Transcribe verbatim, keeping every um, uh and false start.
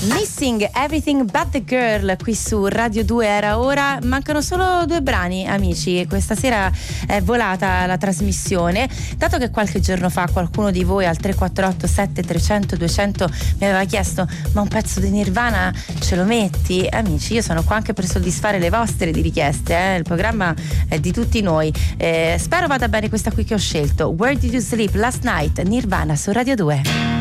Missing Everything But The Girl qui su Radio due. Era ora, mancano solo due brani, amici, e questa sera è volata la trasmissione. Dato che qualche giorno fa qualcuno di voi al tre quattro otto sette trecento duecento mi aveva chiesto: ma un pezzo di Nirvana ce lo metti? Amici, io sono qua anche per soddisfare le vostre di richieste, eh? Il programma è di tutti noi. eh, Spero vada bene questa qui che ho scelto, Where Did You Sleep Last Night, Nirvana su Radio due.